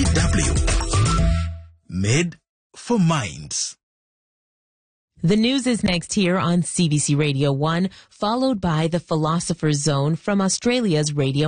DW. Made for minds. The news is next here on CBC Radio 1, followed by the Philosopher's Zone from Australia's Radio